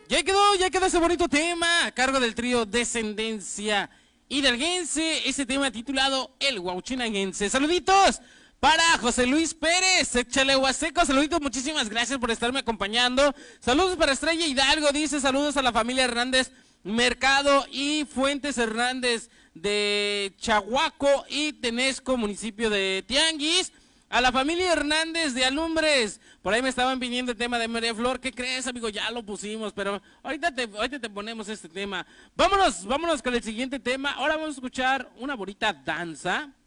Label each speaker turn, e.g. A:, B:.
A: Ya quedó ese bonito tema a cargo del trío Descendencia Hidalguense, ese tema titulado El Huauchinanguense. Saluditos para José Luis Pérez, échale Huasteco, saluditos, muchísimas gracias por estarme acompañando. Saludos para Estrella Hidalgo, dice saludos a la familia Hernández Mercado y Fuentes Hernández de Chahuaco y Tenesco, municipio de Tianguis. A la familia Hernández de Alumbres, por ahí me estaban pidiendo el tema de María Flor. ¿Qué crees, amigo? Ya lo pusimos, pero ahorita te ponemos este tema. Vámonos con el siguiente tema. Ahora vamos a escuchar una bonita danza.